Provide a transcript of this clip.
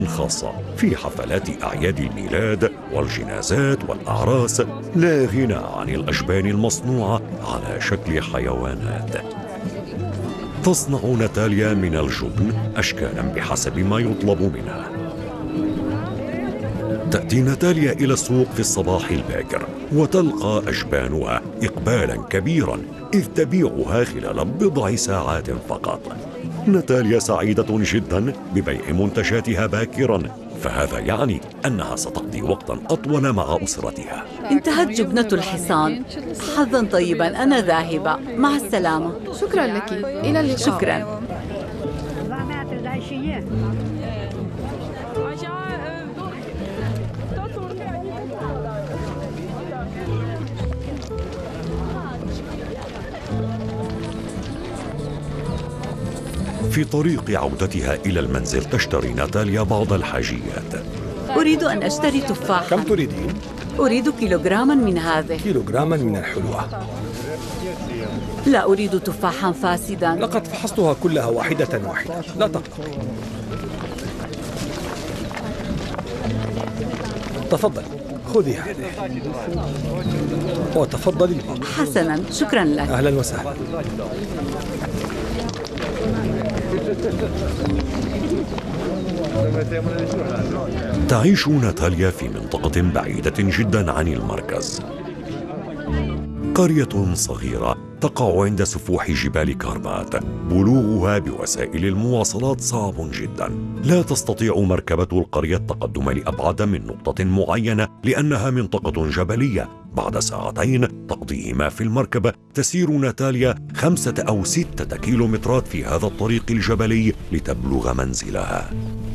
خاصة في حفلات أعياد الميلاد والجنازات والأعراس، لا غنى عن الأجبان المصنوعة على شكل حيوانات. تصنع ناتاليا من الجبن أشكالا بحسب ما يطلب منها. تأتي ناتاليا إلى السوق في الصباح الباكر وتلقى أجبانها إقبالا كبيرا، إذ تبيعها خلال بضع ساعات فقط. ناتاليا سعيدة جدا ببيع منتجاتها باكرا، فهذا يعني أنها ستقضي وقتا أطول مع أسرتها. انتهت جبنة الحصان. حظا طيبا، أنا ذاهبة، مع السلامة. شكرا لك، إلى اللقاء. شكرا. في طريق عودتها إلى المنزل تشتري ناتاليا بعض الحاجيات. أريد أن أشتري تفاحا. كم تريدين؟ أريد كيلوغراما من هذه. كيلوغراما من الحلوى. لا أريد تفاحا فاسدا. لقد فحصتها كلها واحدة واحدة، لا تقلقي. تفضلي، خذي هذه وتفضلي الباقي. حسنا، شكرا لك. أهلا وسهلا. تعيش ناتاليا في منطقة بعيدة جدا عن المركز، قرية صغيرة تقع عند سفوح جبال كاربات. بلوغها بوسائل المواصلات صعب جدا، لا تستطيع مركبة القرية التقدم لأبعد من نقطة معينة لأنها منطقة جبلية. بعد ساعتين تقضيهما في المركبة تسير ناتاليا 5 أو 6 كيلومترات في هذا الطريق الجبلي لتبلغ منزلها.